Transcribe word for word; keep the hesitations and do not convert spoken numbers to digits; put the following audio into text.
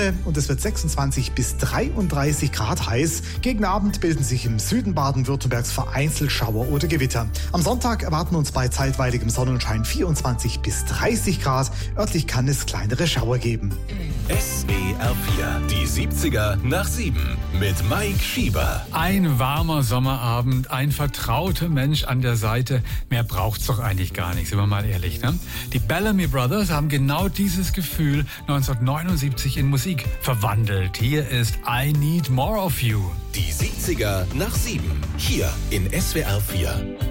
und es wird sechsundzwanzig bis dreiunddreißig Grad heiß. Gegen Abend bilden sich im Süden Baden-Württembergs vereinzelt Schauer oder Gewitter. Am Sonntag erwarten uns bei zeitweiligem Sonnenschein vierundzwanzig bis dreißig Grad. Örtlich kann es kleinere Schauer geben. S W R vier, die siebziger nach sieben mit Mike Schieber. Ein warmer Sommerabend, ein vertrauter Mensch an der Seite. Mehr braucht's doch eigentlich gar nicht, sind wir mal ehrlich, ne? Die Bellamy Brothers haben genau dieses Gefühl neunzehnhundertneunundsiebzig in Musik verwandelt. Hier ist I Need More of You. Die siebziger nach sieben, hier in S W R vier.